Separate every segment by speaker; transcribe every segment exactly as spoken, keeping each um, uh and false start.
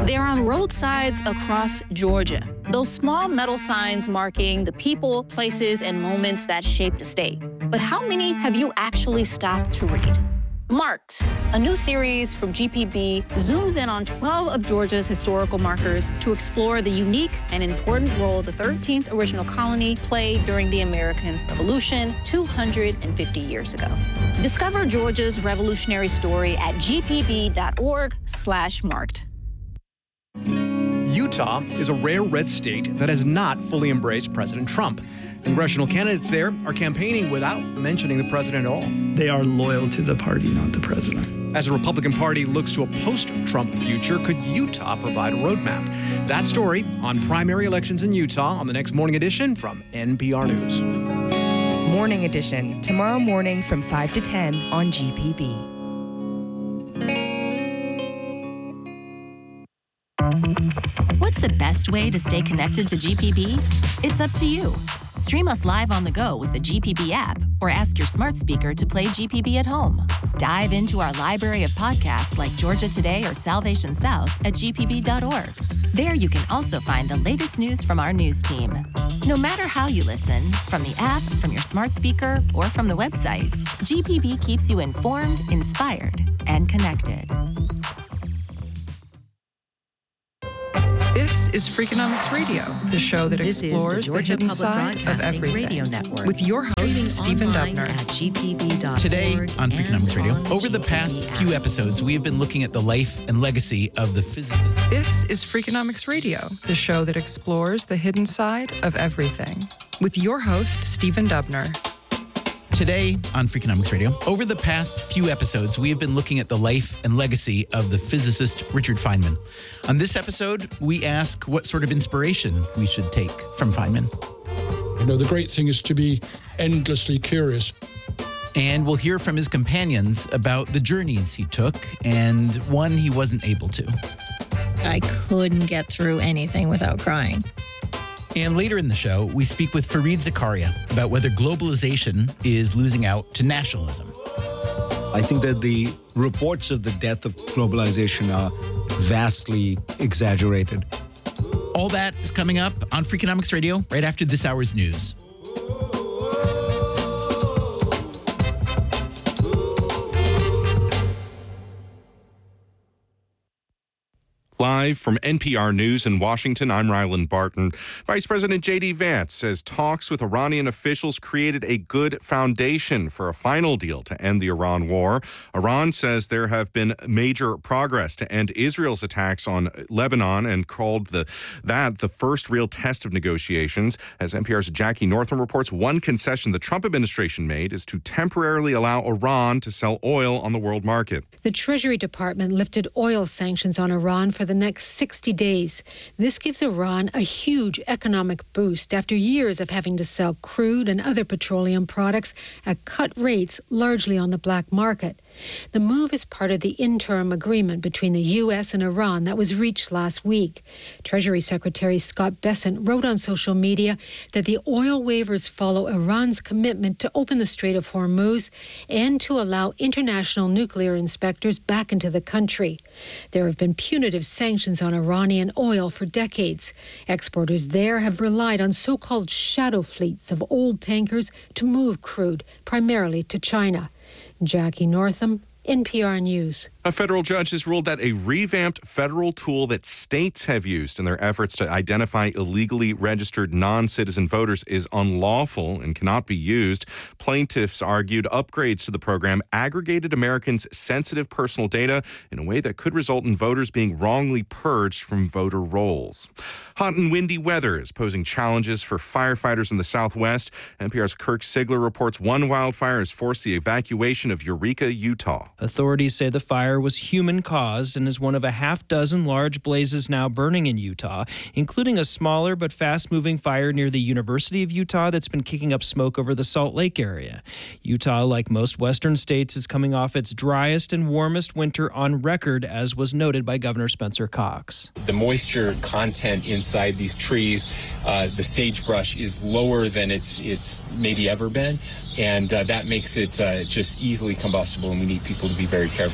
Speaker 1: They're on roadsides across Georgia. Those small metal signs marking the people, places, and moments that shaped a state. But how many have you actually stopped to read? Marked, a new series from G P B, zooms in on twelve of Georgia's historical markers to explore the unique and important role the thirteenth original colony played during the American Revolution two hundred fifty years ago. Discover Georgia's revolutionary story at gpb.org slash marked.
Speaker 2: Utah is a rare red state that has not fully embraced President Trump. Congressional candidates there are campaigning without mentioning the president at all.
Speaker 3: They are loyal to the party, not the president.
Speaker 2: As the Republican Party looks to a post-Trump future, could Utah provide a roadmap? That story on primary elections in Utah on the next Morning Edition from N P R News.
Speaker 4: Morning Edition, tomorrow morning from five to ten on G P B.
Speaker 5: What's the best way to stay connected to G P B? It's up to you. Stream us live on the go with the G P B app or ask your smart speaker to play G P B at home. Dive into our library of podcasts like Georgia Today or Salvation South at g p b dot org. There you can also find the latest news from our news team. No matter how you listen, from the app, from your smart speaker, or from the website, G P B keeps you informed, inspired, and connected.
Speaker 6: This is Freakonomics Radio, the show that
Speaker 7: this
Speaker 6: explores the, the hidden side of everything.
Speaker 7: Radio Network.
Speaker 6: With your host, Stephen Dubner.
Speaker 7: At g p b dot org.
Speaker 8: Today on Freakonomics Radio, over the past few episodes, we have been looking at the life and legacy of the physicist.
Speaker 6: This is Freakonomics Radio, the show that explores the hidden side of everything. With your host, Stephen Dubner.
Speaker 8: Today on Freakonomics Radio, over the past few episodes, we have been looking at the life and legacy of the physicist Richard Feynman. On this episode, we ask what sort of inspiration we should take from Feynman.
Speaker 9: You know, the great thing is to be endlessly curious.
Speaker 8: And we'll hear from his companions about the journeys he took and one he wasn't able to.
Speaker 10: I couldn't get through anything without crying.
Speaker 8: And later in the show, we speak with Fareed Zakaria about whether globalization is losing out to nationalism.
Speaker 11: I think that the reports of the death of globalization are vastly exaggerated.
Speaker 8: All that is coming up on Freakonomics Radio right after this hour's news.
Speaker 12: Live from N P R News in Washington, I'm Ryland Barton. Vice President J D Vance says talks with Iranian officials created a good foundation for a final deal to end the Iran war. Iran says there have been major progress to end Israel's attacks on Lebanon and called the that the first real test of negotiations. As N P R's Jackie Northam reports, one concession the Trump administration made is to temporarily allow Iran to sell oil on the world market.
Speaker 13: The Treasury Department lifted oil sanctions on Iran for the next sixty days. This gives Iran a huge economic boost after years of having to sell crude and other petroleum products at cut rates, largely on the black market. The move is part of the interim agreement between the U S and Iran that was reached last week. Treasury Secretary Scott Bessent wrote on social media that the oil waivers follow Iran's commitment to open the Strait of Hormuz and to allow international nuclear inspectors back into the country. There have been punitive sanctions on Iranian oil for decades. Exporters there have relied on so-called shadow fleets of old tankers to move crude, primarily to China. Jackie Northam, N P R News.
Speaker 12: A federal judge has ruled that a revamped federal tool that states have used in their efforts to identify illegally registered non-citizen voters is unlawful and cannot be used. Plaintiffs argued upgrades to the program aggregated Americans' sensitive personal data in a way that could result in voters being wrongly purged from voter rolls. Hot and windy weather is posing challenges for firefighters in the Southwest. N P R's Kirk Sigler reports one wildfire has forced the evacuation of Eureka, Utah.
Speaker 14: Authorities say the fire was human-caused and is one of a half dozen large blazes now burning in Utah, including a smaller but fast-moving fire near the University of Utah that's been kicking up smoke over the Salt Lake area. Utah, like most western states, is coming off its driest and warmest winter on record, as was noted by Governor Spencer Cox.
Speaker 15: The moisture content inside these trees, uh, the sagebrush, is lower than it's it's maybe ever been, and uh, that makes it uh, just easily combustible, and we need people to be very careful.
Speaker 14: Temperatures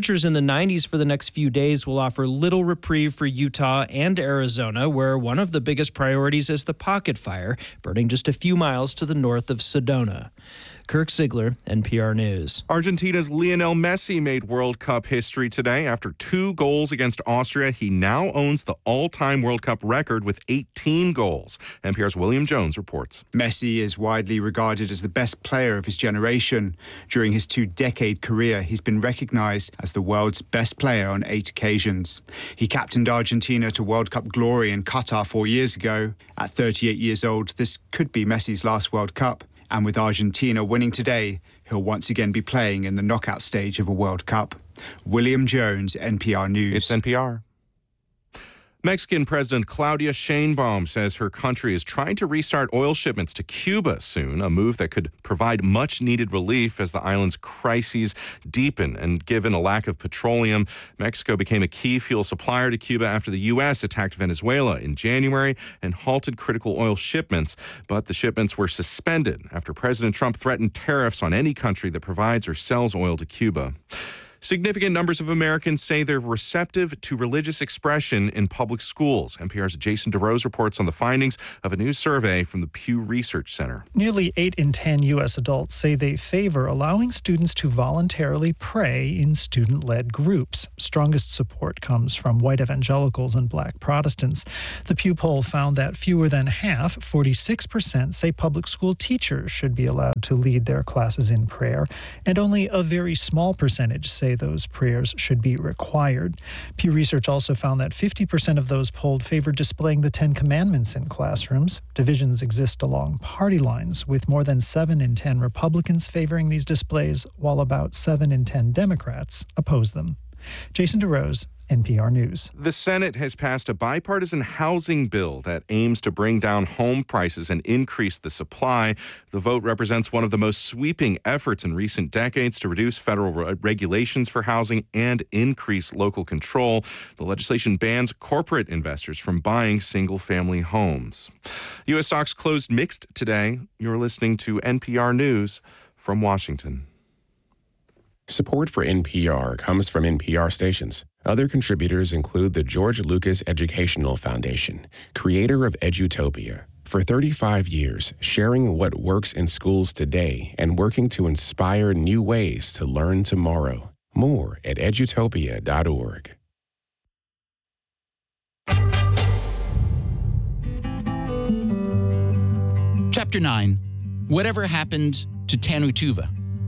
Speaker 14: Temperatures in the nineties for the next few days will offer little reprieve for Utah and Arizona, where one of the biggest priorities is the Pocket Fire, burning just a few miles to the north of Sedona. Kirk Ziegler, N P R News.
Speaker 12: Argentina's Lionel Messi made World Cup history today. After two goals against Austria, he now owns the all-time World Cup record with eighteen goals. N P R's William Jones reports.
Speaker 7: Messi is widely regarded as the best player of his generation. During his two-decade career, he's been recognized as the world's best player on eight occasions. He captained Argentina to World Cup glory in Qatar four years ago. At thirty-eight years old, this could be Messi's last World Cup. And with Argentina winning today, he'll once again be playing in the knockout stage of a World Cup. William Jones, N P R News.
Speaker 12: It's N P R. Mexican President Claudia Sheinbaum says her country is trying to restart oil shipments to Cuba soon, a move that could provide much-needed relief as the island's crises deepen. And given a lack of petroleum, Mexico became a key fuel supplier to Cuba after the U S attacked Venezuela in January and halted critical oil shipments. But the shipments were suspended after President Trump threatened tariffs on any country that provides or sells oil to Cuba. Significant numbers of Americans say they're receptive to religious expression in public schools. N P R's Jason DeRose reports on the findings of a new survey from the Pew Research Center.
Speaker 16: Nearly eight in ten U S adults say they favor allowing students to voluntarily pray in student-led groups. Strongest support comes from white evangelicals and black Protestants. The Pew poll found that fewer than half, forty-six percent, say public school teachers should be allowed to lead their classes in prayer, and only a very small percentage say those prayers should be required. Pew Research also found that fifty percent of those polled favored displaying the Ten Commandments in classrooms. Divisions exist along party lines, with more than seven in ten Republicans favoring these displays, while about seven in ten Democrats oppose them. Jason DeRose, N P R News.
Speaker 12: The Senate has passed a bipartisan housing bill that aims to bring down home prices and increase the supply. The vote represents one of the most sweeping efforts in recent decades to reduce federal re- regulations for housing and increase local control. The legislation bans corporate investors from buying single-family homes. U S stocks closed mixed today. You're listening to N P R News from Washington.
Speaker 17: Support for N P R comes from N P R stations. Other contributors include the George Lucas Educational Foundation, creator of Edutopia. For thirty-five years, sharing what works in schools today and working to inspire new ways to learn tomorrow. More at edutopia dot org.
Speaker 8: Chapter nine. Whatever happened to Tanu Tuva?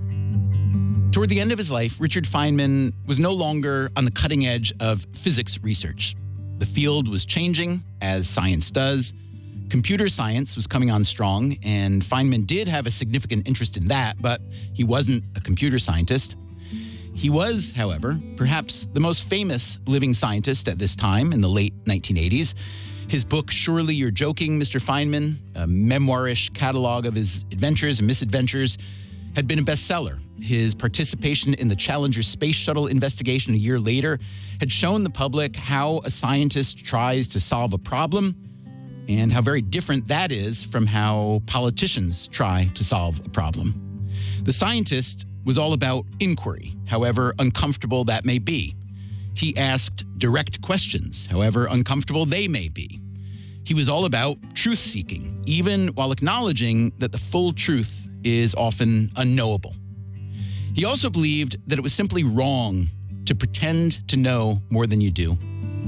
Speaker 8: Toward the end of his life, Richard Feynman was no longer on the cutting edge of physics research. The field was changing, as science does. Computer science was coming on strong, and Feynman did have a significant interest in that, but he wasn't a computer scientist. He was, however, perhaps the most famous living scientist at this time in the late nineteen eighties. His book, Surely You're Joking, Mister Feynman, a memoirish catalog of his adventures and misadventures, had been a bestseller. His participation in the Challenger space shuttle investigation a year later had shown the public how a scientist tries to solve a problem and how very different that is from how politicians try to solve a problem. The scientist was all about inquiry, however uncomfortable that may be. He asked direct questions, however uncomfortable they may be. He was all about truth-seeking, even while acknowledging that the full truth is often unknowable. He also believed that it was simply wrong to pretend to know more than you do.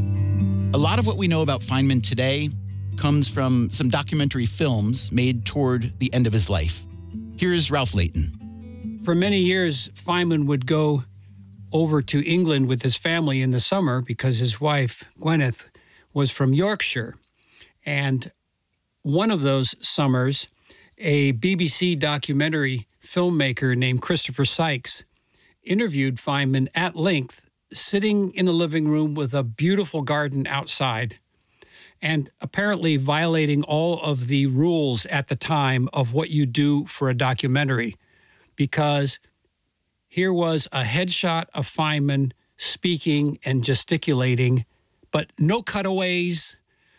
Speaker 8: A lot of what we know about Feynman today comes from some documentary films made toward the end of his life. Here's Ralph Layton.
Speaker 18: For many years, Feynman would go over to England with his family in the summer because his wife, Gwyneth, was from Yorkshire. And one of those summers, a B B C documentary filmmaker named Christopher Sykes interviewed Feynman at length, sitting in a living room with a beautiful garden outside, and apparently violating all of the rules at the time of what you do for a documentary, because here was a headshot of Feynman speaking and gesticulating, but no cutaways,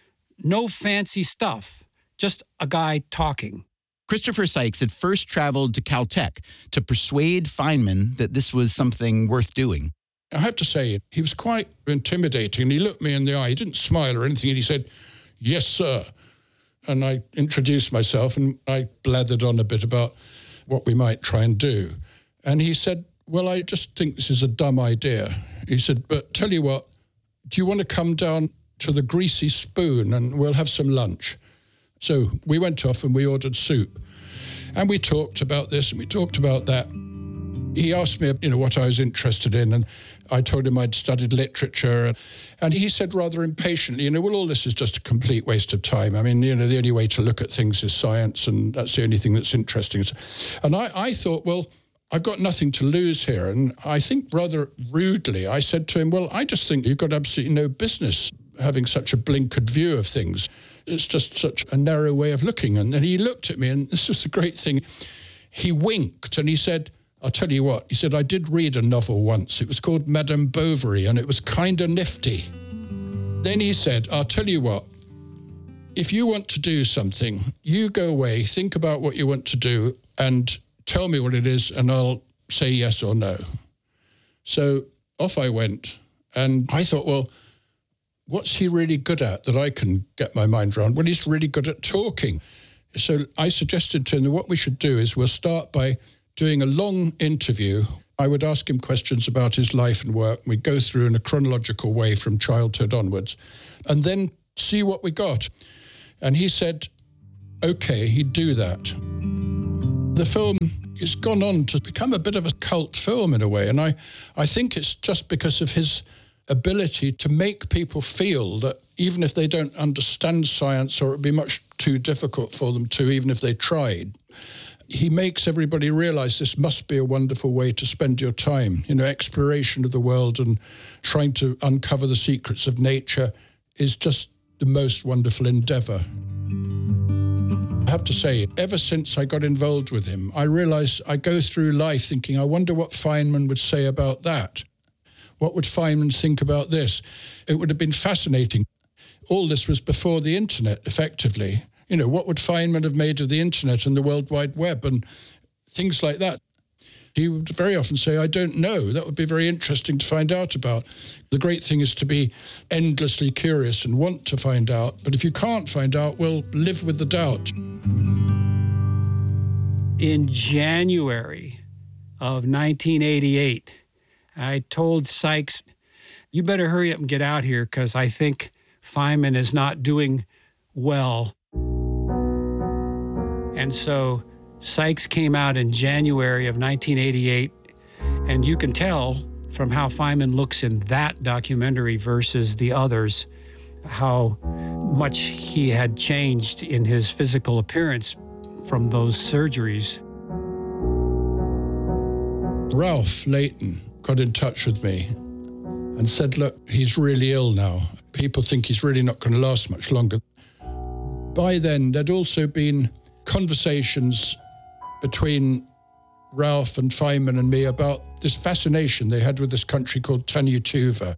Speaker 18: no fancy stuff, just a guy talking.
Speaker 8: Christopher Sykes had first traveled to Caltech to persuade Feynman that this was something worth doing.
Speaker 9: I have to say, he was quite intimidating. He looked me in the eye. He didn't smile or anything. And he said, "Yes, sir." And I introduced myself and I blathered on a bit about what we might try and do. And he said, "Well, I just think this is a dumb idea." He said, "But tell you what, do you want to come down to the Greasy Spoon and we'll have some lunch?" So we went off and we ordered soup. And we talked about this and we talked about that. He asked me, you know, what I was interested in, and I told him I'd studied literature. And he said rather impatiently, you know, well, all this is just a complete waste of time. I mean, you know, the only way to look at things is science, and that's the only thing that's interesting. And I, I thought, well, I've got nothing to lose here. And I think rather rudely, I said to him, well, I just think you've got absolutely no business having such a blinkered view of things. It's just such a narrow way of looking. And then he looked at me, and this was the great thing. He winked and he said, "I'll tell you what," he said, "I did read a novel once. It was called Madame Bovary, and it was kind of nifty." Then he said, "I'll tell you what, if you want to do something, you go away, think about what you want to do, and tell me what it is, and I'll say yes or no." So off I went, and I thought, well, what's he really good at that I can get my mind around? Well, he's really good at talking. So I suggested to him that what we should do is we'll start by doing a long interview. I would ask him questions about his life and work. We'd go through in a chronological way from childhood onwards, and then see what we got. And he said, okay, he'd do that. The film has gone on to become a bit of a cult film in a way, and I, I think it's just because of his ability to make people feel that even if they don't understand science, or it would be much too difficult for them to, even if they tried, he makes everybody realize this must be a wonderful way to spend your time. You know, exploration of the world and trying to uncover the secrets of nature is just the most wonderful endeavor. I have to say, ever since I got involved with him, I realized I go through life thinking, I wonder what Feynman would say about that. What would Feynman think about this? It would have been fascinating. All this was before the internet, effectively. You know, what would Feynman have made of the internet and the World Wide Web and things like that? He would very often say, I don't know. That would be very interesting to find out about. The great thing is to be endlessly curious and want to find out. But if you can't find out, well, live with the doubt.
Speaker 18: In January of nineteen eighty-eight, I told Sykes, you better hurry up and get out here because I think Feynman is not doing well. And so Sykes came out in January of nineteen eighty-eight, and you can tell from how Feynman looks in that documentary versus the others, how much he had changed in his physical appearance from those surgeries.
Speaker 9: Ralph Layton got in touch with me and said, look, he's really ill now. People think he's really not going to last much longer. By then, there'd also been conversations between Ralph and Feynman and me about this fascination they had with this country called Tanu Tuva.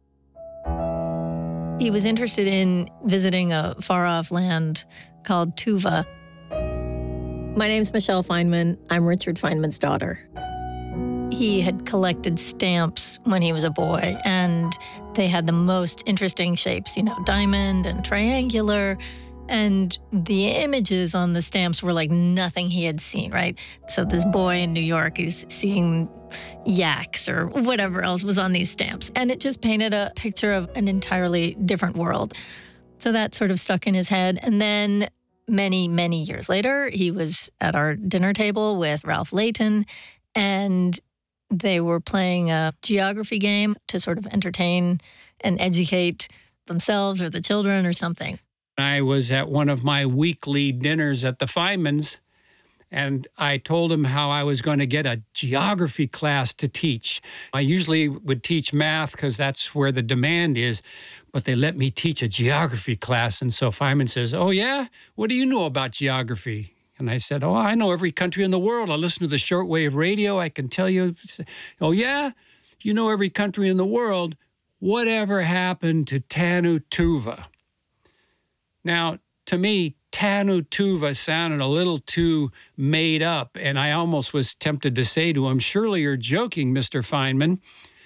Speaker 10: He was interested in visiting a far-off land called Tuva. My name's Michelle Feynman. I'm Richard Feynman's daughter. He had collected stamps when he was a boy, and they had the most interesting shapes, you know, diamond and triangular. And the images on the stamps were like nothing he had seen, right? So this boy in New York is seeing yaks or whatever else was on these stamps. And it just painted a picture of an entirely different world. So that sort of stuck in his head. And then many, many years later, he was at our dinner table with Ralph Layton, and they were playing a geography game to sort of entertain and educate themselves or the children or something.
Speaker 18: I was at one of my weekly dinners at the Feynmans, and I told him how I was going to get a geography class to teach. I usually would teach math because that's where the demand is, but they let me teach a geography class. And so Feynman says, oh, yeah? What do you know about geography? And I said, oh, I know every country in the world. I listen to the shortwave radio. I can tell you. Oh, yeah? If you know every country in the world, whatever happened to Tanu Tuva? Now, to me, Tanu Tuva sounded a little too made up, and I almost was tempted to say to him, surely you're joking, Mister Feynman.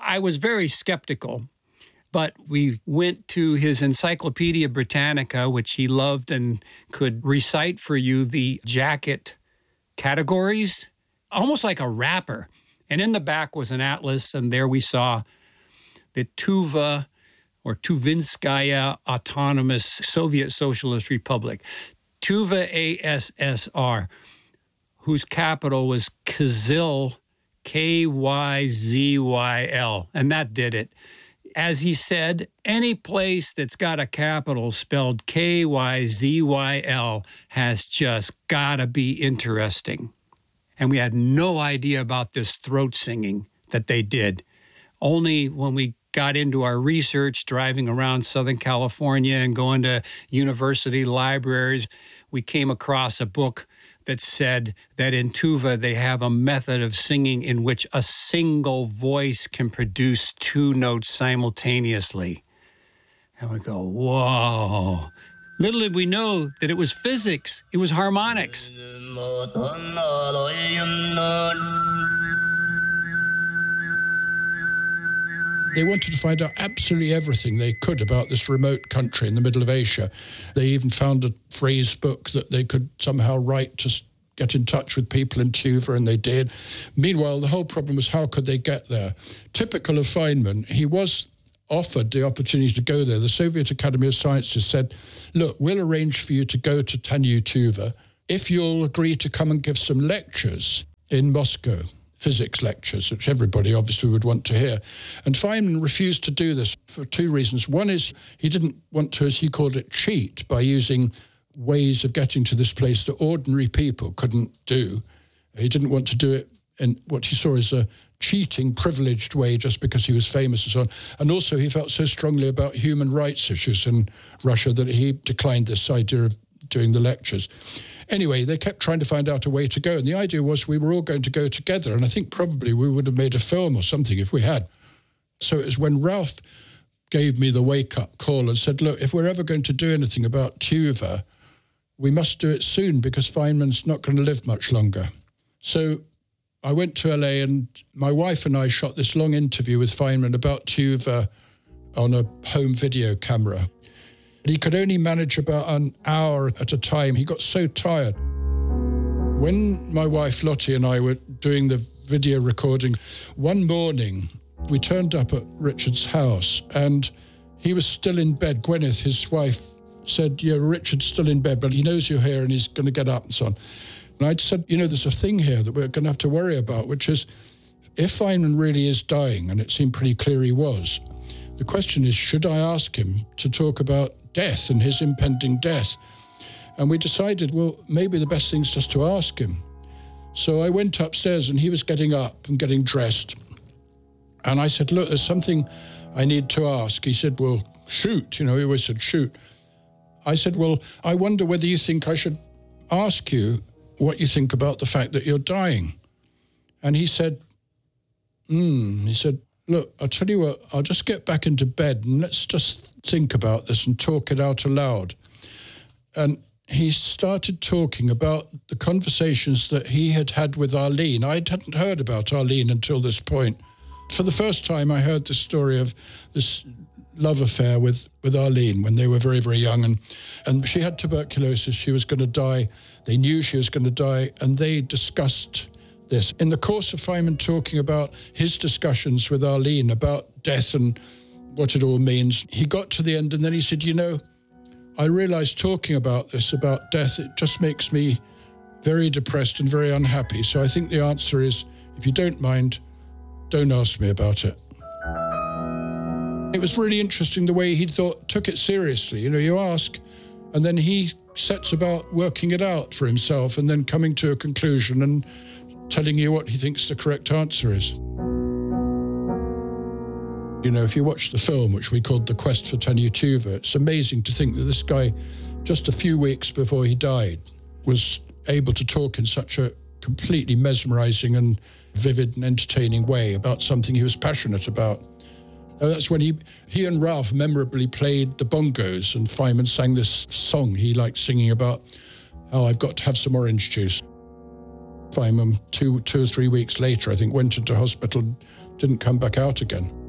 Speaker 18: I was very skeptical, but we went to his Encyclopedia Britannica, which he loved and could recite for you the jacket categories, almost like a wrapper. And in the back was an atlas, and there we saw the Tuva or Tuvinskaya Autonomous Soviet Socialist Republic, Tuva A S S R, whose capital was Kyzyl, K Y Z Y L, and that did it. As he said, any place that's got a capital spelled K Y Z Y L has just got to be interesting. And we had no idea about this throat singing that they did. Only when we got into our research, driving around Southern California and going to university libraries, we came across a book that said that in Tuva they have a method of singing in which a single voice can produce two notes simultaneously. And we go, whoa. Little did we know that it was physics. It was harmonics.
Speaker 9: They wanted to find out absolutely everything they could about this remote country in the middle of Asia. They even found a phrase book that they could somehow write to get in touch with people in Tuva, and they did. Meanwhile, the whole problem was how could they get there? Typical of Feynman, he was offered the opportunity to go there. The Soviet Academy of Sciences said, look, we'll arrange for you to go to Tanyu Tuva if you'll agree to come and give some lectures in Moscow, physics lectures, which everybody obviously would want to hear. And Feynman refused to do this for two reasons. One is he didn't want to, as he called it, cheat by using ways of getting to this place that ordinary people couldn't do. He didn't want to do it in what he saw as a cheating, privileged way just because he was famous and so on. And also he felt so strongly about human rights issues in Russia that he declined this idea of doing the lectures. Anyway, they kept trying to find out a way to go. And the idea was we were all going to go together. And I think probably we would have made a film or something if we had. So it was when Ralph gave me the wake-up call and said, look, if we're ever going to do anything about Tuva, we must do it soon because Feynman's not going to live much longer. So I went to L A and my wife and I shot this long interview with Feynman about Tuva on a home video camera. He could only manage about an hour at a time. He got so tired. When my wife Lottie and I were doing the video recording, one morning we turned up at Richard's house and he was still in bed. Gwyneth, his wife, said, yeah, Richard's still in bed, but he knows you're here and he's going to get up and so on. And I'd said, you know, there's a thing here that we're going to have to worry about, which is if Feynman really is dying, and it seemed pretty clear he was, the question is, should I ask him to talk about death and his impending death? And we decided, well, maybe the best thing is just to ask him. So I went upstairs and he was getting up and getting dressed. And I said, look, there's something I need to ask. He said, well, shoot. You know, he always said, shoot. I said, well, I wonder whether you think I should ask you what you think about the fact that you're dying. And he said, hmm, he said, look, I'll tell you what, I'll just get back into bed and let's just think about this and talk it out aloud. And he started talking about the conversations that he had had with Arlene. I hadn't heard about Arlene until this point. For the first time, I heard the story of this love affair with, with Arlene when they were very, very young. And, and she had tuberculosis. She was going to die. They knew she was going to die. And they discussed this. In the course of Feynman talking about his discussions with Arlene about death and what it all means, he got to the end and then he said, you know, I realized talking about this, about death, it just makes me very depressed and very unhappy. So I think the answer is, if you don't mind, don't ask me about it. It was really interesting the way he thought, took it seriously. You know, you ask, and then he sets about working it out for himself and then coming to a conclusion and telling you what he thinks the correct answer is. You know, if you watch the film, which we called The Quest for Tanyu Tuva, it's amazing to think that this guy, just a few weeks before he died, was able to talk in such a completely mesmerizing and vivid and entertaining way about something he was passionate about. And that's when he, he and Ralph memorably played the bongos, and Feynman sang this song he liked singing about how I've got to have some orange juice. Feynman, two, two or three weeks later, I think, went into hospital and didn't come back out again.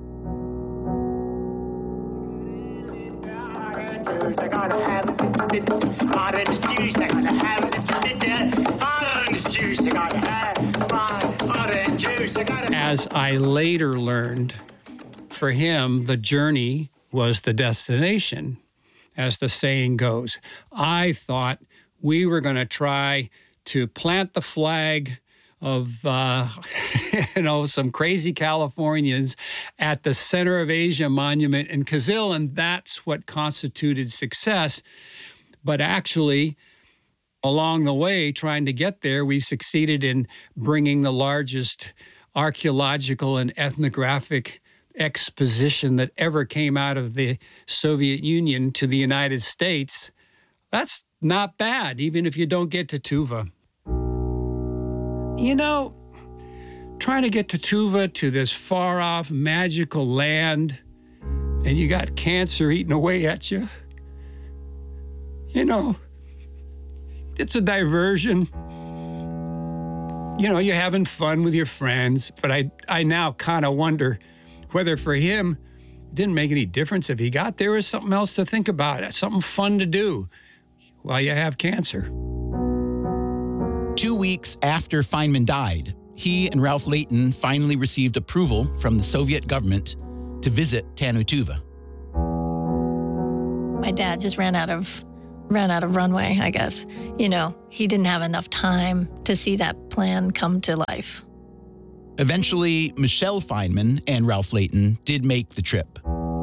Speaker 19: juice. I gotta have orange juice. I gotta have orange juice. I gotta have my orange juice. I gotta.
Speaker 18: As I later learned, for him, the journey was the destination, as the saying goes. I thought we were going to try to plant the flag of, uh, you know, some crazy Californians at the Center of Asia Monument in Kizil, and that's what constituted success. But actually, along the way, trying to get there, we succeeded in bringing the largest archaeological and ethnographic exposition that ever came out of the Soviet Union to the United States. That's not bad, even if you don't get to Tuva. You know, trying to get to Tuva, to this far-off, magical land, and you got cancer eating away at you. You know, it's a diversion. You know, you're having fun with your friends, but I, I now kind of wonder whether for him it didn't make any difference if he got there or something else to think about, something fun to do while you have cancer.
Speaker 8: Two weeks after Feynman died, he and Ralph Layton finally received approval from the Soviet government to visit Tannu Tuva.
Speaker 10: My dad just ran out of ran out of runway, I guess. You know, he didn't have enough time to see that plan come to life.
Speaker 8: Eventually, Michelle Feynman and Ralph Layton did make the trip.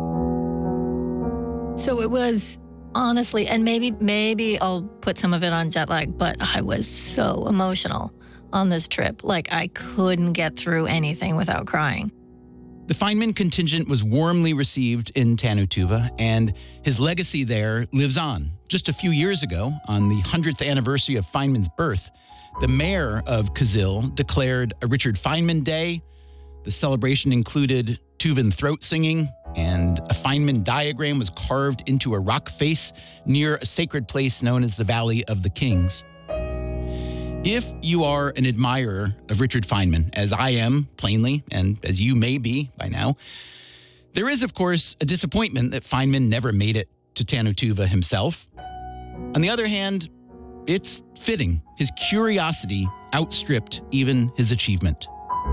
Speaker 10: So it was honestly, and maybe maybe I'll put some of it on jet lag, but I was so emotional on this trip. Like, I couldn't get through anything without crying.
Speaker 8: The Feynman contingent was warmly received in Tannu Tuva, and his legacy there lives on. Just a few years ago, on the hundredth anniversary of Feynman's birth, the mayor of Kizil declared a Richard Feynman Day. The celebration included Tuvan throat singing, and a Feynman diagram was carved into a rock face near a sacred place known as the Valley of the Kings. If you are an admirer of Richard Feynman, as I am, plainly, and as you may be by now, there is, of course, a disappointment that Feynman never made it to Tannu Tuva himself. On the other hand, it's fitting. His curiosity outstripped even his achievement.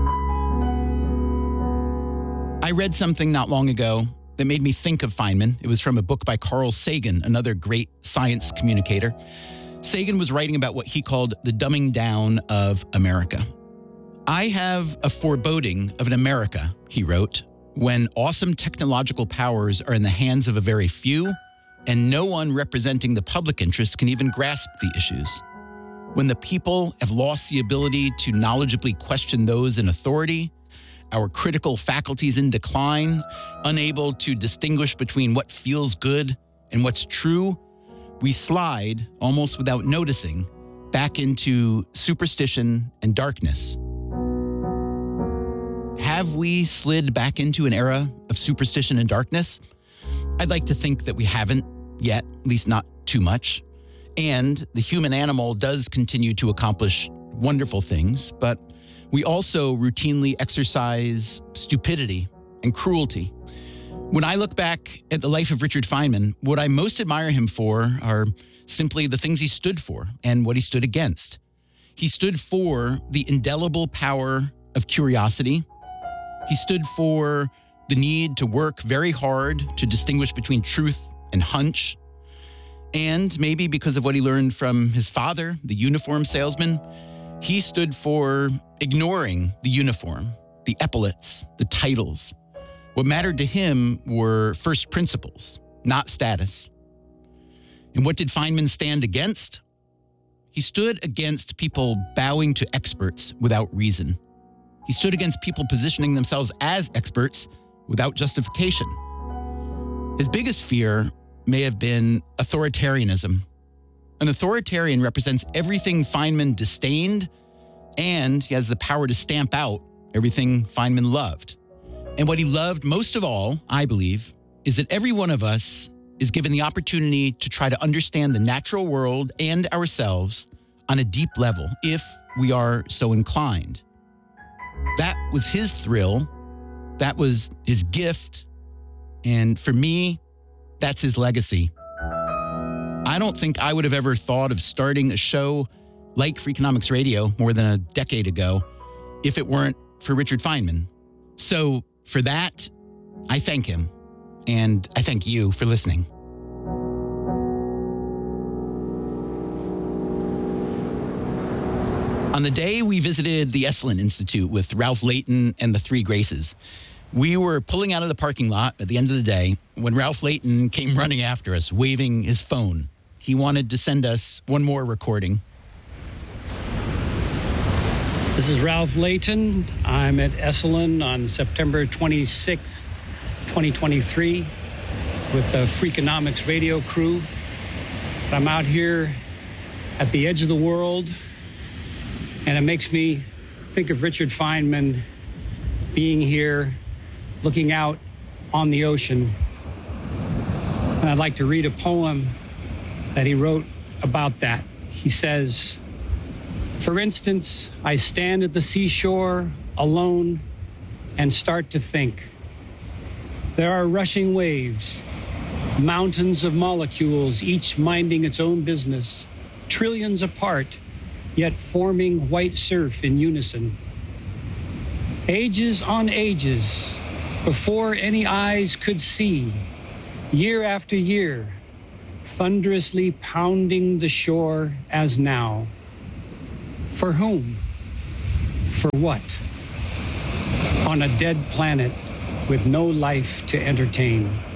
Speaker 8: I read something not long ago that made me think of Feynman. It was from a book by Carl Sagan, another great science communicator. Sagan was writing about what he called the dumbing down of America. I have a foreboding of an America, he wrote, when awesome technological powers are in the hands of a very few, and no one representing the public interest can even grasp the issues. When the people have lost the ability to knowledgeably question those in authority, our critical faculties in decline, unable to distinguish between what feels good and what's true, we slide, almost without noticing, back into superstition and darkness. Have we slid back into an era of superstition and darkness? I'd like to think that we haven't yet, at least not too much. And the human animal does continue to accomplish wonderful things, but we also routinely exercise stupidity and cruelty. When I look back at the life of Richard Feynman, what I most admire him for are simply the things he stood for and what he stood against. He stood for the indelible power of curiosity. He stood for the need to work very hard to distinguish between truth and hunch. And maybe because of what he learned from his father, the uniform salesman, he stood for ignoring the uniform, the epaulets, the titles. What mattered to him were first principles, not status. And what did Feynman stand against? He stood against people bowing to experts without reason. He stood against people positioning themselves as experts without justification. His biggest fear may have been authoritarianism. An authoritarian represents everything Feynman disdained, and he has the power to stamp out everything Feynman loved. And what he loved most of all, I believe, is that every one of us is given the opportunity to try to understand the natural world and ourselves on a deep level, if we are so inclined. That was his thrill. That was his gift. And for me, that's his legacy. I don't think I would have ever thought of starting a show like Freakonomics Radio more than a decade ago if it weren't for Richard Feynman. So for that, I thank him. And I thank you for listening. On the day we visited the Esalen Institute with Ralph Layton and the Three Graces, we were pulling out of the parking lot at the end of the day when Ralph Layton came running after us, waving his phone. He wanted to send us one more recording.
Speaker 18: This is Ralph Layton. I'm at Esalen on September twenty-sixth, twenty twenty-three with the Freakonomics Radio crew. I'm out here at the edge of the world, and it makes me think of Richard Feynman being here, looking out on the ocean. And I'd like to read a poem that he wrote about that. He says, "For instance, I stand at the seashore alone and start to think. There are rushing waves, mountains of molecules, each minding its own business, trillions apart, yet forming white surf in unison. Ages on ages, before any eyes could see, year after year, thunderously pounding the shore as now. For whom? For what? On a dead planet with no life to entertain.